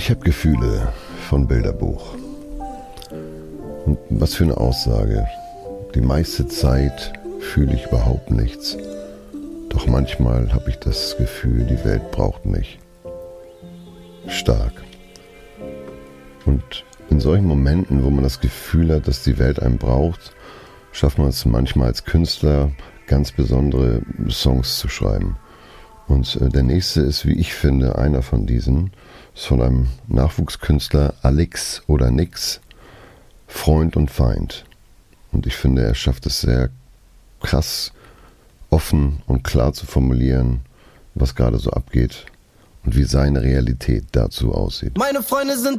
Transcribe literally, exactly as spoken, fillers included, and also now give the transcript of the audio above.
Ich habe Gefühle von Bilderbuch. Und was für eine Aussage. Die meiste Zeit fühle ich überhaupt nichts. Doch manchmal habe ich das Gefühl, die Welt braucht mich. Stark. Und in solchen Momenten, wo man das Gefühl hat, dass die Welt einen braucht, schafft man es manchmal als Künstler, ganz besondere Songs zu schreiben. Und äh, der nächste ist, wie ich finde, einer von diesen. Ist von einem Nachwuchskünstler, Alex oder Nix, Freund und Feind. Und ich finde, er schafft es sehr krass, offen und klar zu formulieren, was gerade so abgeht und wie seine Realität dazu aussieht. Meine Freunde sind